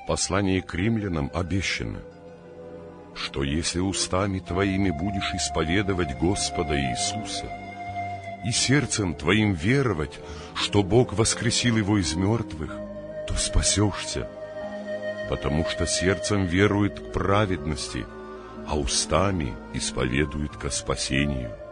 В послании к римлянам обещано, что если устами твоими будешь исповедовать Господа Иисуса и сердцем твоим веровать, что Бог воскресил Его из мертвых, то спасешься, потому что сердцем верует к праведности, а устами исповедует ко спасению.